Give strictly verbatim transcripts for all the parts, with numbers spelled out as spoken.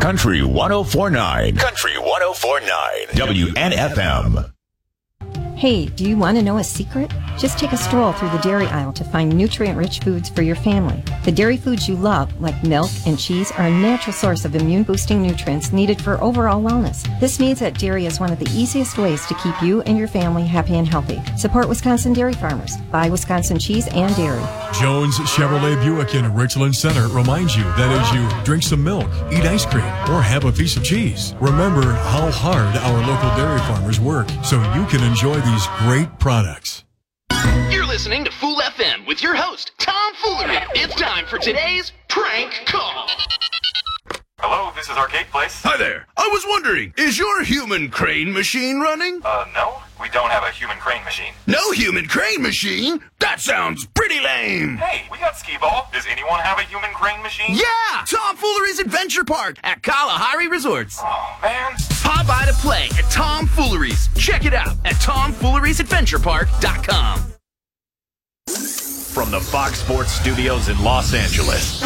Country one oh four point nine. Country one oh four point nine. W N F M. Hey, do you want to know a secret? Just take a stroll through the dairy aisle to find nutrient-rich foods for your family. The dairy foods you love, like milk and cheese, are a natural source of immune-boosting nutrients needed for overall wellness. This means that dairy is one of the easiest ways to keep you and your family happy and healthy. Support Wisconsin dairy farmers. Buy Wisconsin cheese and dairy. Jones Chevrolet Buick in Richland Center reminds you that as you drink some milk, eat ice cream, or have a piece of cheese, remember how hard our local dairy farmers work so you can enjoy these great products. You're listening to Fool F M with your host, Tom Foolery. It's time for today's prank call. Hello, this is Arcade Place. Hi there. I was wondering, is your human crane machine running? Uh, no, we don't have a human crane machine. No human crane machine? That sounds pretty lame. Hey, we got skee-ball. Does anyone have a human crane machine? Yeah! Tom Foolery's Adventure Park at Kalahari Resorts. Oh, man. Pop by to play at Tom Foolery's. Check it out at tom fooleries adventure park dot com. From the Fox Sports Studios in Los Angeles,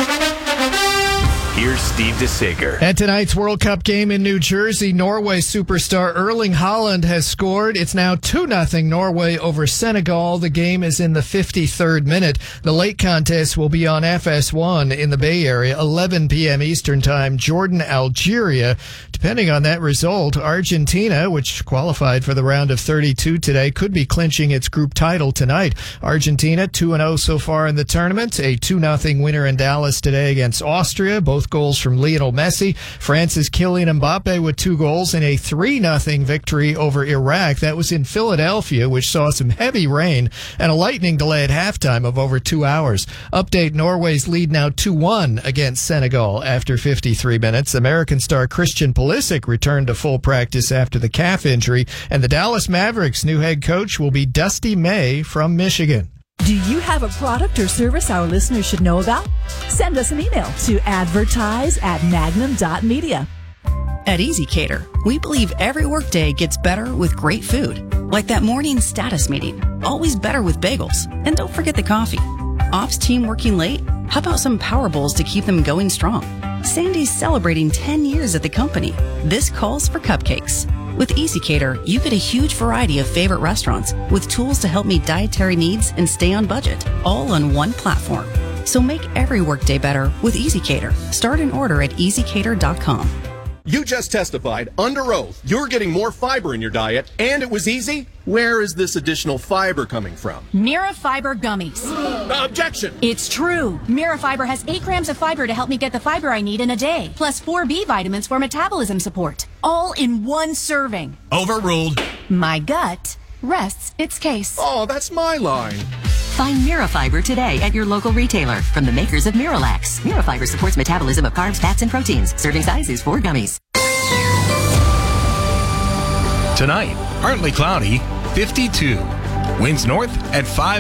here's Steve DeSager. At tonight's World Cup game in New Jersey, Norway superstar Erling Haaland has scored. It's now two nothing Norway over Senegal. The game is in the fifty-third minute. The late contest will be on F S one in the Bay Area, eleven p.m. Eastern Time. Jordan, Algeria. Depending on that result, Argentina, which qualified for the round of thirty-two today, could be clinching its group title tonight. Argentina two and oh so far in the tournament. A two nothing winner in Dallas today against Austria. Both goals from Lionel Messi. France's Kylian Mbappe with two goals in a three nothing victory over Iraq. That was in Philadelphia, which saw some heavy rain and a lightning delay at halftime of over two hours. Update: Norway's lead now two one against Senegal after fifty-three minutes. American star Christian Pulisic returned to full practice after the calf injury, and the Dallas Mavericks' new head coach will be Dusty May from Michigan. Do you have a product or service our listeners should know about? Send us an email to advertise at magnum dot media. At EasyCater, we believe every workday gets better with great food. Like that morning status meeting. Always better with bagels. And don't forget the coffee. Ops team working late? How about some Power Bowls to keep them going strong? Sandy's celebrating ten years at the company. This calls for cupcakes. With EasyCater, you get a huge variety of favorite restaurants with tools to help meet dietary needs and stay on budget, all on one platform. So make every workday better with EasyCater. Start an order at easy cater dot com. You just testified under oath you're getting more fiber in your diet, and it was easy. Where is this additional fiber coming from? Mirafiber gummies. Uh, objection! It's true. Mirafiber has eight grams of fiber to help me get the fiber I need in a day, plus four B vitamins for metabolism support, all in one serving. Overruled. My gut rests its case. Oh, that's my line. Find Mirafiber today at your local retailer from the makers of Miralax. Mirafiber supports metabolism of carbs, fats, and proteins. Serving size is four gummies. Tonight, partly cloudy, fifty-two. Winds north at five.